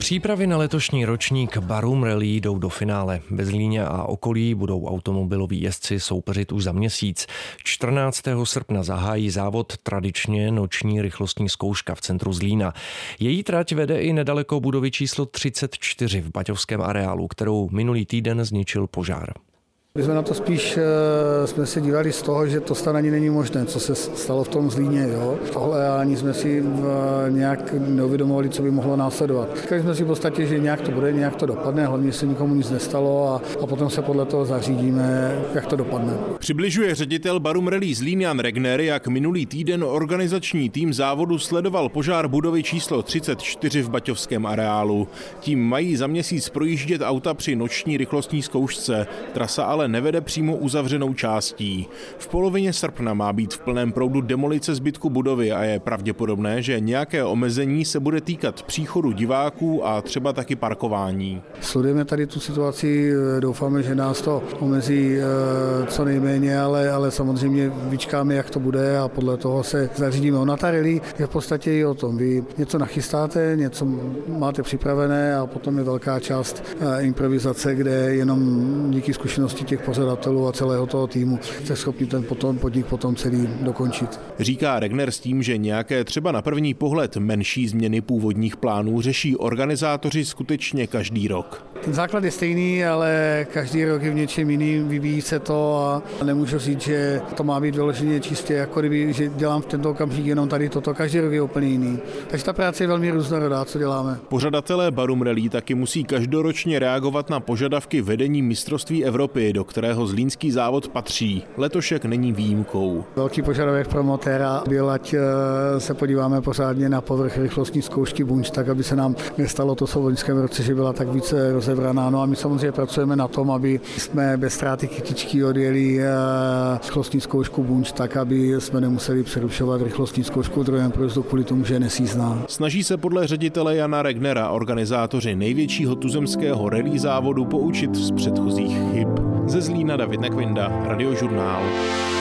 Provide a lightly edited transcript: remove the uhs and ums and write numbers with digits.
Přípravy na letošní ročník Barum Rally jdou do finále. Ve Zlíně a okolí budou automobiloví jezdci soupeřit už za měsíc. 14. srpna zahájí závod tradičně noční rychlostní zkouška v centru Zlína. Její trať vede i nedaleko budovy číslo 34 v Baťovském areálu, kterou minulý týden zničil požár. My jsme na to spíš jsme se dívali z toho, že to snad ani není možné, co se stalo v tom Zlíně. Jo? Tohle ani jsme si nějak neuvědomovali, co by mohlo následovat. Říkali jsme si v podstatě, že nějak to bude, nějak to dopadne, hlavně se nikomu nic nestalo a potom se podle toho zařídíme, jak to dopadne. Přibližuje ředitel Barum Rally Zlín Jan Regner, jak minulý týden organizační tým závodu sledoval požár budovy číslo 34 v Baťovském areálu. Tím mají za měsíc projíždět auta při noční rychlostní zkoušce. Trasa ale nevede přímo uzavřenou částí. V polovině srpna má být v plném proudu demolice zbytku budovy a je pravděpodobné, že nějaké omezení se bude týkat příchodu diváků a třeba taky parkování. Sledujeme tady tu situaci, doufáme, že nás to omezí co nejméně, ale samozřejmě vyčkáme, jak to bude a podle toho se zařídíme. Ona ta rally je v podstatě i o tom. Vy něco nachystáte, něco máte připravené a potom je velká část improvizace, kde jenom díky zkušenosti těch pořadatelů a celého toho týmu jste schopni ten podnik potom celý dokončit. Říká Regner s tím, že nějaké třeba na první pohled menší změny původních plánů řeší organizátoři skutečně každý rok. Ten základ je stejný, ale každý rok je v něčem jiným, vyvíjí se to a nemůžu říct, že to má být vyloženě čistě, jako kdyby, že dělám v tento okamžik jenom tady toto, každý rok je úplně jiný. Takže ta práce je velmi různorodá, co děláme. Pořadatelé Barum Rally taky musí každoročně reagovat na požadavky vedení mistrovství Evropy, do kterého zlínský závod patří. Letošek není výjimkou. Velký požadavek promotéra byl, ať se podíváme pořádně na povrch rychlostní zkoušky Bunč, tak aby se nám nestalo to, co v loňském roce, že byla tak více rozebraná. No a my samozřejmě pracujeme na tom, aby jsme bez ztráty kytičky odjeli rychlostní zkoušku Bunč, tak aby jsme nemuseli přerušovat rychlostní zkoušku v druhém průjezdu kvůli tomu, že je nesízná. Snaží se podle ředitele Jana Regnera organizátoři největšího tuzemského rally závodu poučit z předchozích chyb. Ze Zlína David Nekvinda, Radiožurnál.